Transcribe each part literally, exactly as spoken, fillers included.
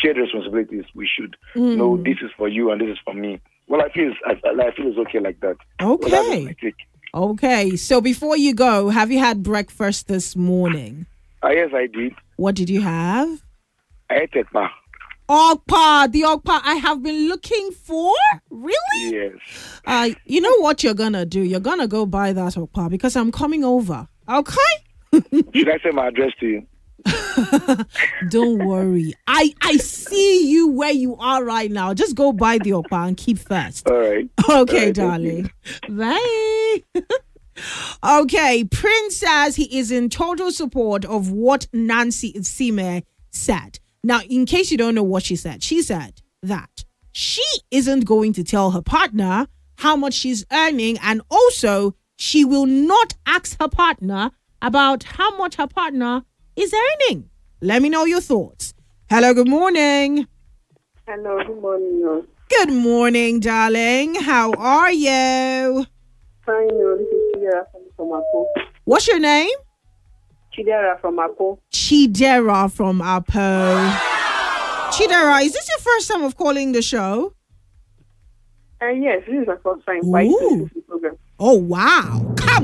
shared responsibilities. We should Mm. know this is for you and this is for me. Well, I feel I, I feel it's okay like that. Well, that's Okay. my take. Okay. So before you go, have you had breakfast this morning? Ah, yes, I did. What did you have? I ate it, ma. Okpa, the okpa I have been looking for. Really? Yes. Uh, you know what you're gonna do? You're gonna go buy that okpa because I'm coming over. Okay? Should I say my address to you? Don't worry. I I see you where you are right now. Just go buy the okpa and keep fast. All right. Okay, All right, thank darling. Bye. Okay, Prince says he is in total support of what Nancy Sime said. Now, in case you don't know what she said, she said that she isn't going to tell her partner how much she's earning, and also she will not ask her partner about how much her partner is earning. Let me know your thoughts. Hello, good morning. Hello, good morning. No. Good morning, darling. How are you? Fine, no, this is Chidera from Ako. What's your name? Chidera from Ako. Chidera from Apo. Chidera, is this your first time of calling the show? Uh, yes, this is my first time. Why is Ooh. this program? Oh, wow. Come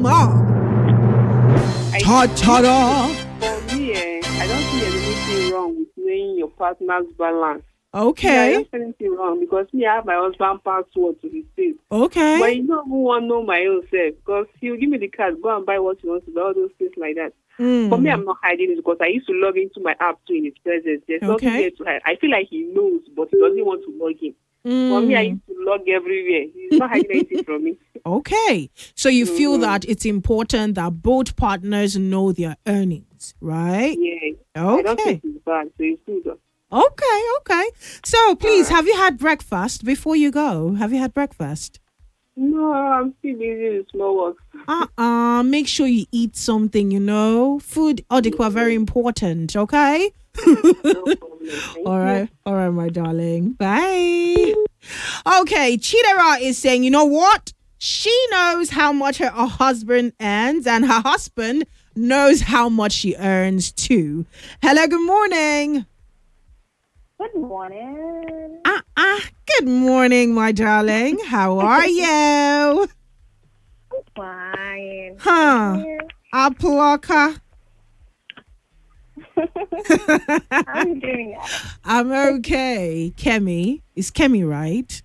on. I, Ta-ta-da. For me, eh, I don't think there's anything wrong with knowing your partner's balance. Yeah, I Okay. don't see anything wrong because me, I have my husband's password to his safe. But Okay. you don't even want to know my own self because he'll give me the card, go and buy what you want to buy, all those things like that. Mm. For me, I'm not hiding it because I used to log into my app too in his presence. There's nothing Okay. there to hide. I feel like he knows, but he doesn't want to log in. For me, I Mm. used to log everywhere. He's not hiding anything from me. Okay. So you feel Mm. that it's important that both partners know their earnings, right? Yeah. I don't Okay. think it's bad, so it's good. Okay. Okay. So please, have you had breakfast before you go? Have you had breakfast? No, I'm still busy with small work. Uh-uh. Make sure you eat something, you know. Food, Odikwa, very important, okay? No problem. Thank All you. right. All right, my darling. Bye. Okay, Chidera is saying, you know what? She knows how much her husband earns, and her husband knows how much she earns too. Hello, good morning. Good morning. Uh-uh. Good morning, my darling. How are you? I'm fine. Huh. A plucker. I'm doing it. I'm okay. Kemi. Is Kemi right?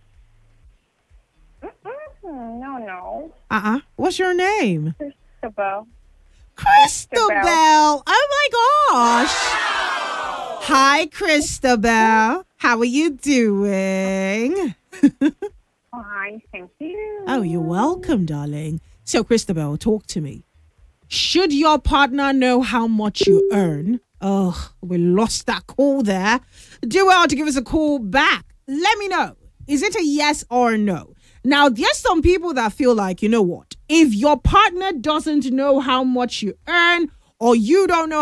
Mm-mm, no, no. Uh-uh. What's your name? Christabel. Christabel. Oh my gosh. Hi, Christabel. How are you doing? Fine, thank you. Oh, you're welcome, darling. So, Christabel, talk to me. Should your partner know how much you earn? Oh, we lost that call there. Do well to give us a call back. Let me know. Is it a yes or a no? Now, there's some people that feel like, you know what? If your partner doesn't know how much you earn, or you don't know